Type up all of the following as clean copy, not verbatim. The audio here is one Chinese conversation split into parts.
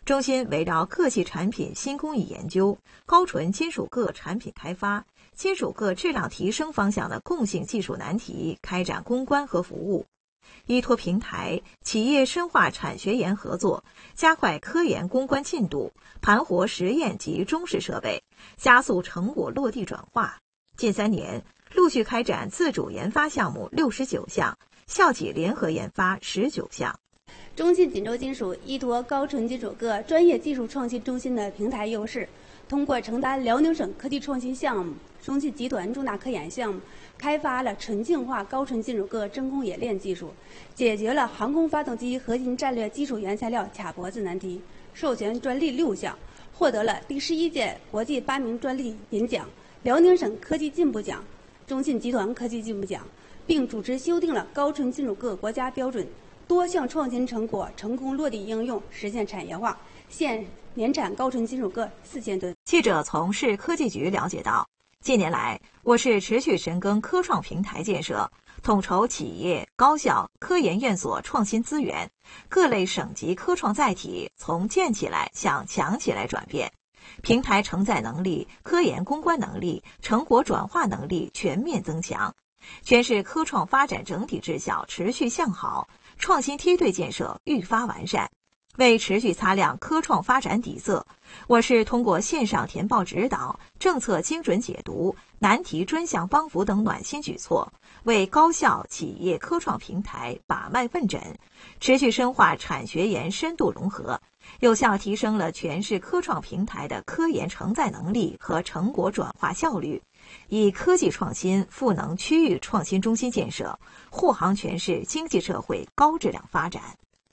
中心围绕各系产品新工艺研究、高纯金属铬产品开发、金属铬质量提升方向的共性技术难题开展攻关和服务。依托平台，企业深化产学研合作，加快科研攻关进度，盘活实验及中试设备，加速成果落地转化。近3年，陆续开展自主研发项目69项，校企联合研发19项。 中信锦州金属依托高纯金属铬专业技术创新中心的平台优势，通过承担辽宁省科技创新项目、中信集团重大科研项目，开发了纯净化高纯金属铬真空冶炼技术，解决了航空发动机核心战略基础原材料卡脖子难题，授权专利6项，获得了第11届国际发明专利银奖、辽宁省科技进步奖、中信集团科技进步奖，并主持修订了高纯金属铬国家标准，多项创新成果成功落地应用，实现产业化，现年产高纯金属铬4000吨。 记者从市科技局了解到，近年来，我市持续深耕科创平台建设，统筹企业、高校、科研院所创新资源，各类省级科创载体从建起来向强起来转变，平台承载能力、科研攻关能力、成果转化能力全面增强，全市科创发展整体质效持续向好，创新梯队建设愈发完善。为持续擦亮科创发展底色，我市通过线上填报指导、政策精准解读、难题专项帮扶等暖心举措，为高校、企业科创平台把脉问诊，持续深化产学研深度融合，有效提升了全市科创平台的科研承载能力和成果转化效率，以科技创新赋能区域创新中心建设，护航全市经济社会高质量发展。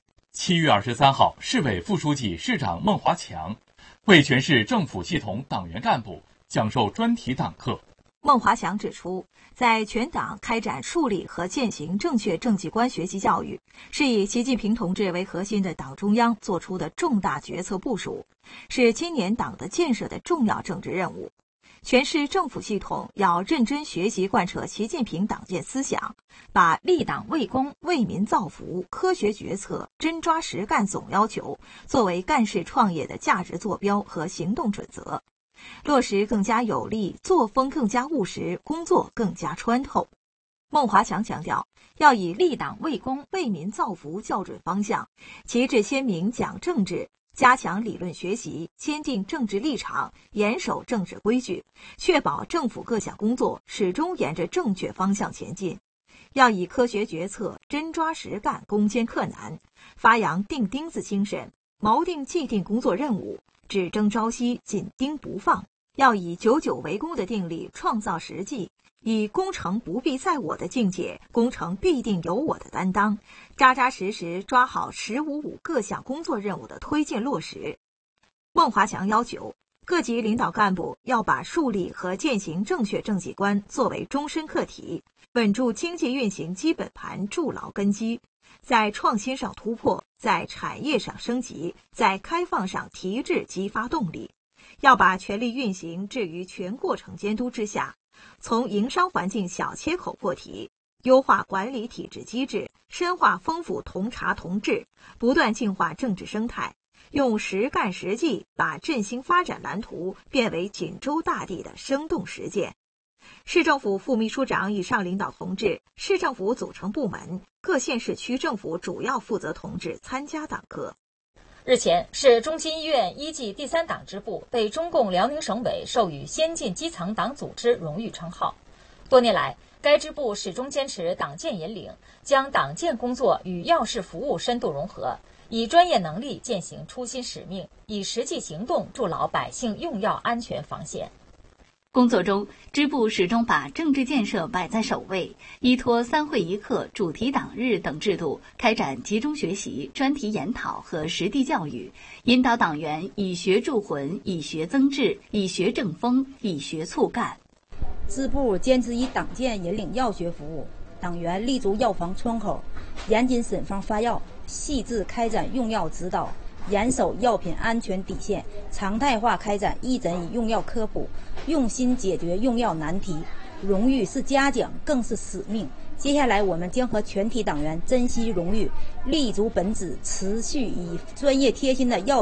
7月23号，市委副书记、市长孟华强为全市政府系统党员干部讲授专题党课。 孟华强指出，在全党开展树立和践行正确政绩观学习教育，是以习近平同志为核心的党中央作出的重大决策部署，是今年党的建设的重要政治任务。全市政府系统要认真学习贯彻习近平党建思想，把立党为公、为民造福、科学决策、真抓实干总要求作为干事创业的价值坐标和行动准则，落实更加有力、作风更加务实、工作更加穿透。孟华强强调，要以立党为公、为民造福校准方向，旗帜鲜明讲政治，加强理论学习，坚定政治立场，严守政治规矩，确保政府各项工作始终沿着正确方向前进。要以科学决策、真抓实干攻坚克难，发扬钉钉子精神，锚定既定工作任务，只争朝夕，紧盯不放。要以久为功的定力创造实际，以工程不必在我的境界，工程必定有我的担当，扎实抓好“1055”各项工作任务的推进落实。孟华强要求，各级领导干部要把树立和践行正确政绩观作为终身课题，稳住经济运行基本盘，筑牢根基，在创新上突破，在产业上升级，在开放上提质激发动力。要把权力运行置于全过程监督之下，从营商环境小切口破题，优化管理体制机制，深化丰富同察同治，不断净化政治生态，用实干实际把振兴发展蓝图变为锦州大地的生动实践。市政府副秘书长以上领导同志、市政府组成部门、各县市区政府主要负责同志参加党课。 日前，市中心医院1级第3党支部被中共辽宁省委授予先进基层党组织荣誉称号。多年来，该支部始终坚持党建引领，将党建工作与要事服务深度融合，以专业能力践行初心使命，以实际行动筑牢百姓用药安全防线。 工作中，支部始终把政治建设摆在首位，依托3会1课、主题党日等制度，开展集中学习、专题研讨和实地教育，引导党员以学铸魂、以学增智、以学正风、以学促干。 支部坚持以党建引领药学服务，党员立足药房窗口，严谨审方发药，细致开展用药指导，严守药品安全底线，常态化开展义诊与用药科普，用心解决用药难题。荣誉是嘉奖，更是使命。接下来，我们将和全体党员珍惜荣誉，立足本旨，持续以专业贴心的药